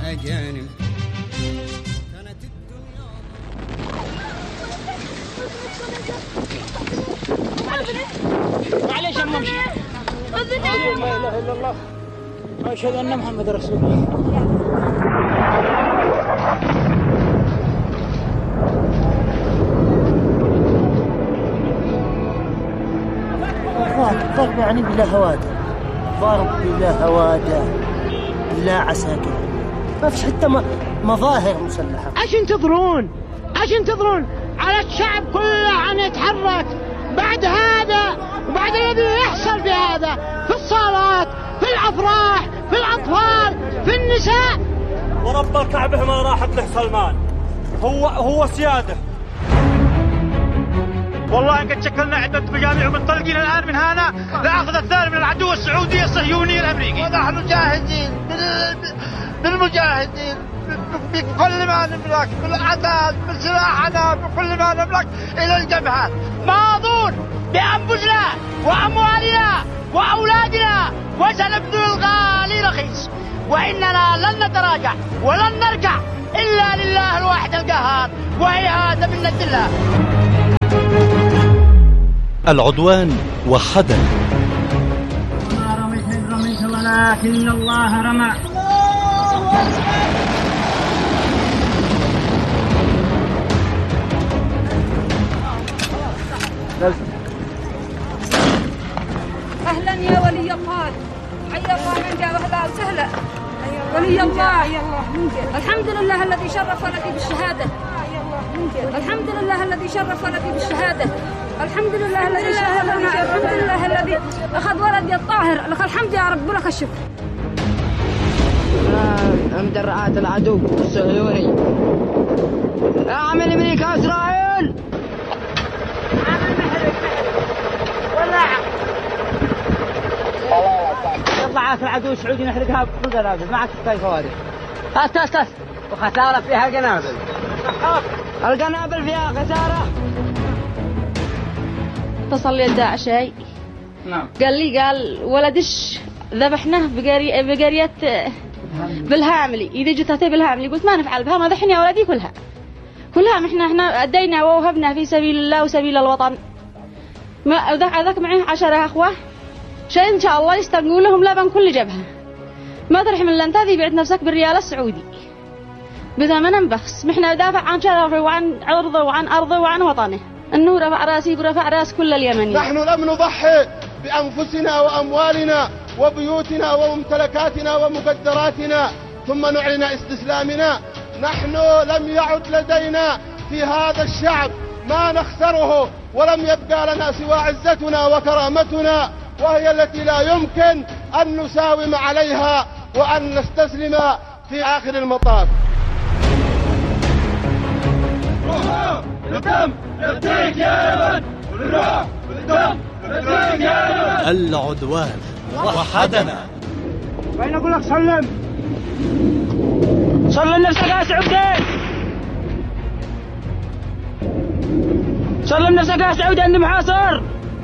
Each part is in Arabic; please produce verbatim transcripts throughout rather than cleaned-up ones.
أجانب. معليش أما أمشي. لا إله إلا الله وأشهد أن محمد رسول الله. ضرب يعني بلا هوادة، ضرب بلا هوادة بلا عساكر، ما فيش حتى مظاهر مسلحة. ايش ينتظرون؟ ايش ينتظرون؟ على الشعب كله أن يتحرك بعد هذا وبعد الذي يحصل في هذا، في الصالات، في الأفراح، في الأطفال، في النساء. ورب الكعبة ما راحت له سلمان، هو هو سيادة. والله إن قد شكلنا عدة مجاميع ومنطلقين الآن من هنا لأخذ الثاني من العدو السعودي الصهيوني الأمريكي. ونحن جاهزين بالمجاهدين بكل ما نملك، بالعتاد، بسلاحنا، بكل ما نملك إلى الجبهة، ماضون بأنفسنا وأموالنا وأولادنا، وسنبذل الغالي رخيص، وإننا لن نتراجع ولن نرجع إلا لله الواحد القهار، وهي هذا من الله. العدوان وحدنا. وما رميت إذ رميت ولكن الله رمى. أهلا يا ولي الله، حي الله من جاء أهلا وسهلا. ولي الله، الحمد لله الذي شرف ولدي بالشهادة، الحمد لله الذي شرف ولدي بالشهادة، الحمد لله الذي شرفنا، الحمد لله الذي أخذ ولدي الطاهر، لك الحمد يا رب ولك الشكر. مدرعات العدو الصهيوني، اعمل أمريكا إسرائيل. طلعت العدو السعودي نحرقها بالقنابل، معك كيف فوارق. هات هات هات وخسارة فيها قنابل. القنابل فيها خسارة. اتصل لي الداعشي، نعم، قال لي قال ولدش ذبحناه بقرية بقرية بالهاملي، إذا جتتي بالهاملي. قلت ما نفعل بها، ما ذحني يا ولدي كلها كلها احنا احنا أدينا ووهبنا في سبيل الله وسبيل الوطن. ما ذاك معي عشرة أخوة، شيء إن شاء الله يستنقوا لهم لبن كل جبهة. ما ترحم من أنت ذي بعت نفسك بالريال السعودي بثمن بخس. محنا ندافع عن شرفه وعن عرضه وعن أرضه وعن وطنه. إنه رفع راسي برفع راس كل اليمنيين. نحن لم نضحي بأنفسنا وأموالنا وبيوتنا وممتلكاتنا ومقدراتنا ثم نعلن استسلامنا. نحن لم يعد لدينا في هذا الشعب ما نخسره، ولم يبقى لنا سوى عزتنا وكرامتنا، وهي التي لا يمكن أن نساوم عليها وأن نستسلم في آخر المطاف. العدوان وحدنا. وين أقول لك سلم سلم نفسك يا سعودي، سلم نفسك يا سعودي، أنت محاصر.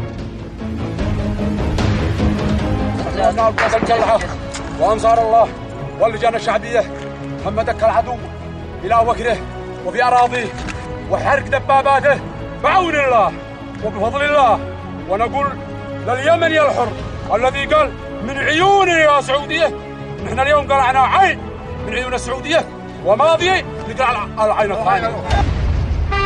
الجلعة وأنصار الله واللجان الشعبية همدك العدو إلى وكره وفي أراضيه وحرق دباباته بعون الله وبفضل الله. ونقول لليمن يا الحر الذي قال من عيوني يا سعودية، نحن اليوم قلعنا عين من عيون السعودية، وماضي نقلع العين الثانية.